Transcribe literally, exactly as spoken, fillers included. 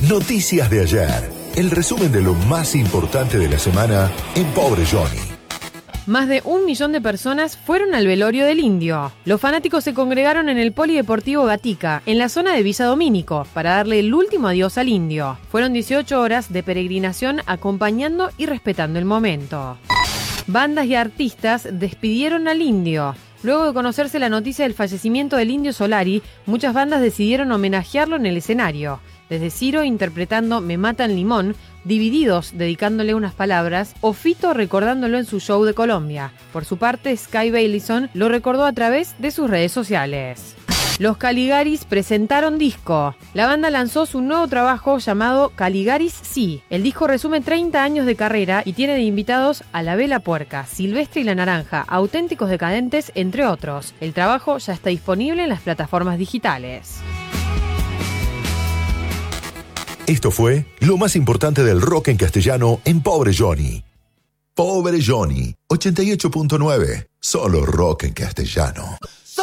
Noticias de ayer. El resumen de lo más importante de la semana en Pobre Johnny. Más de un millón de personas fueron al velorio del Indio. Los fanáticos se congregaron en el Polideportivo Gatica, en la zona de Villa Domínico, para darle el último adiós al Indio. Fueron dieciocho horas de peregrinación acompañando y respetando el momento. Bandas y artistas despidieron al Indio. Luego de conocerse la noticia del fallecimiento del Indio Solari, muchas bandas decidieron homenajearlo en el escenario. Desde Ciro interpretando Me Matan Limón, Divididos dedicándole unas palabras, o Fito recordándolo en su show de Colombia. Por su parte, Sky Bailison lo recordó a través de sus redes sociales. Los Caligaris presentaron disco. La banda lanzó su nuevo trabajo llamado Caligaris Sí. El disco resume treinta años de carrera y tiene de invitados a La Vela Puerca, Silvestre y la Naranja, Auténticos Decadentes, entre otros. El trabajo ya está disponible en las plataformas digitales. Esto fue lo más importante del rock en castellano en Pobre Johnny. Pobre Johnny, ochenta y ocho punto nueve. Solo rock en castellano.